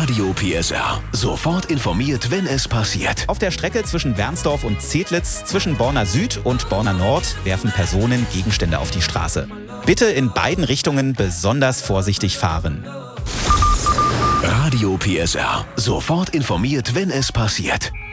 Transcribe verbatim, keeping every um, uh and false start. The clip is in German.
Radio P S R. Sofort informiert, wenn es passiert. Auf der Strecke zwischen Wernsdorf und Zedlitz, zwischen Borna Süd und Borna Nord, werfen Personen Gegenstände auf die Straße. Bitte in beiden Richtungen besonders vorsichtig fahren. Radio P S R. Sofort informiert, wenn es passiert.